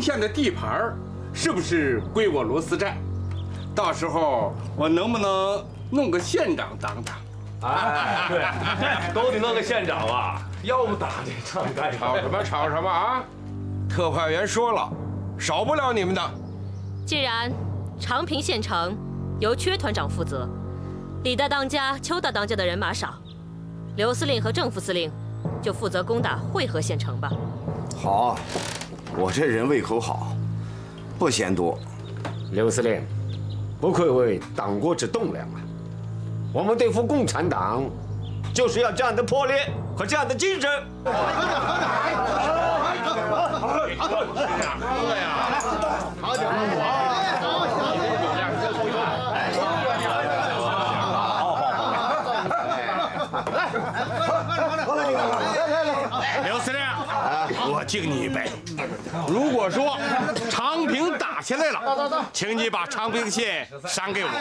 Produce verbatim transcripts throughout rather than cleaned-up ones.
丰县的地盘是不是归我罗斯寨？到时候我能不能弄个县长当当？ 哎，对，都得弄个县长啊，要不打这仗干吵什么吵什么啊！特派员说了，少不了你们的。 既然长平县城由薛团长负责，李大当家、邱大当家的人马少，刘司令和郑副司令就负责攻打会河县城吧。 好，我这人胃口好，不嫌多。 刘司令，不愧为党国之栋梁啊！我们对付共产党，就是要这样的魄力和这样的精神。 对呀，好点刘司令，我敬你一杯。如果说长平打下来了，请你把长平县赏给我。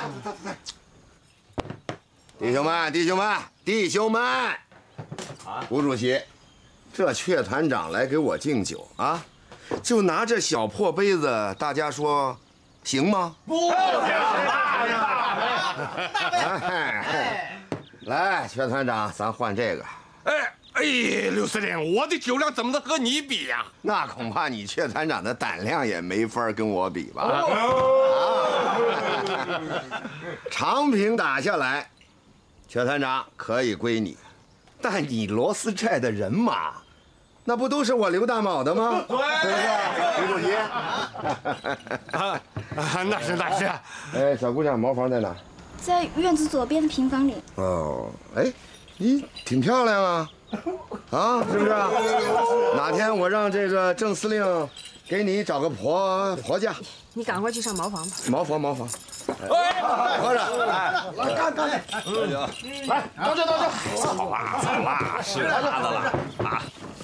弟兄们，弟兄们，弟兄们！吴主席，这阙团长来给我敬酒啊，就拿这小破杯子，大家说行吗？不行，大杯大杯！来，阙团长，咱换这个。 哎哎，刘司令，我的酒量怎么能和你比呀？ 那恐怕你阙团长的胆量也没法跟我比吧？啊！长平打下来。阙团长可以归你，但你罗斯寨的人马，那不都是我刘大铆的吗？对，是不是，刘主席？ 啊，那是那是。 哎，小姑娘，茅房在哪？ 在院子左边的平房里。 哦，哎，你挺漂亮啊，啊，是不是？哪天我让这个郑司令给你找个婆婆家。 你赶快去上茅房吧。 茅房，茅房。哎，喝着，哎，来干干，喝酒，来，倒酒倒酒， 好啦好啦，是拉的了啊！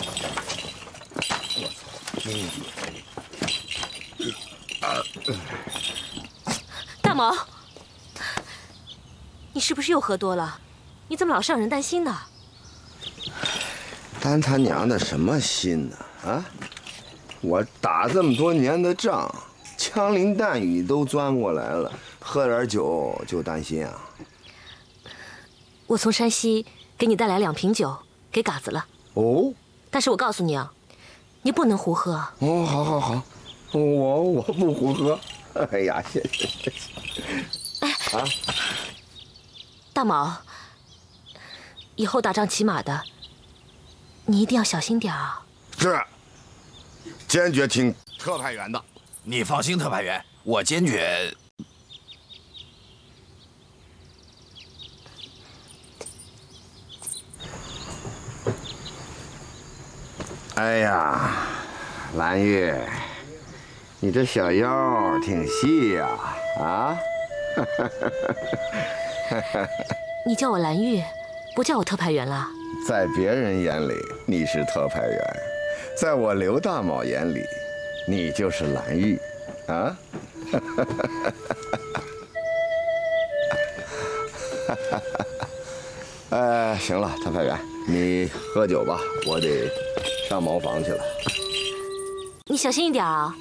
我操！大毛，你是不是又喝多了？你怎么老是让人担心呢？ 担他娘的什么心呢？啊，我打这么多年的仗，枪林弹雨都钻过来了。喝点酒就担心啊？ 我从山西给你带来两瓶酒，给嘎子了。 哦， 但是我告诉你啊，你不能胡喝。 哦，好好好，我我不胡喝。哎呀，谢谢谢谢。 哎啊，大毛，以后打仗骑马的，你一定要小心点啊。 是，坚决听特派员的。 你放心，特派员，我坚决。 哎呀，蓝玉，你这小腰挺细呀，啊！ 你叫我蓝玉，不叫我特派员了。 在别人眼里你是特派员，在我刘大铆眼里，你就是蓝玉，啊！呃，行了，特派员，你喝酒吧，我得上茅房去了。 你小心一点啊！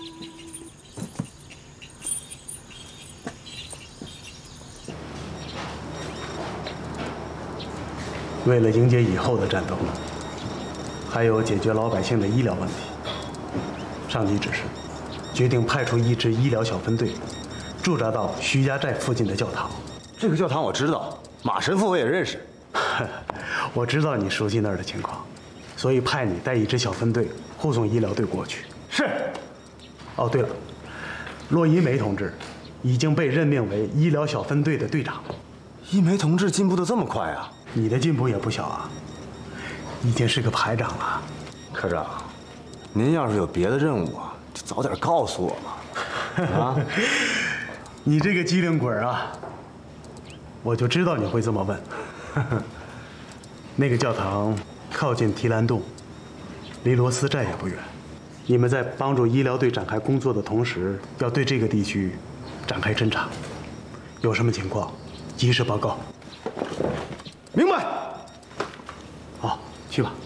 为了迎接以后的战斗，还有解决老百姓的医疗问题，上级指示，决定派出一支医疗小分队，驻扎到徐家寨附近的教堂。 这个教堂我知道，马神父我也认识。 我知道你熟悉那儿的情况，所以派你带一支小分队护送医疗队过去。 是。 哦，对了，骆一梅同志已经被任命为医疗小分队的队长。 一梅同志进步得这么快啊！ 你的进步也不小啊，已经是个排长了。 科长，您要是有别的任务啊，就早点告诉我嘛。啊， 你这个机灵鬼啊，我就知道你会这么问。那个教堂靠近提兰洞，离罗斯寨也不远。你们在帮助医疗队展开工作的同时，要对这个地区展开侦查，有什么情况及时报告。 明白。 好，去吧。